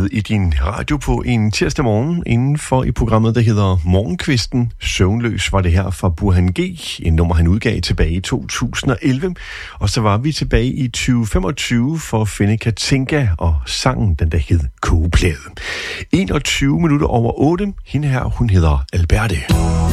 med i din radio på en tirsdag morgen indenfor i programmet, der hedder Morgenkvisten. Søvnløs var det her fra Burhan G, en nummer han udgav tilbage i 2011. Og så var vi tilbage i 2025 for at finde Katinka og sangen, den der hed Kogeplade. 21 minutter over 8. Hende her, hun hedder Alberte.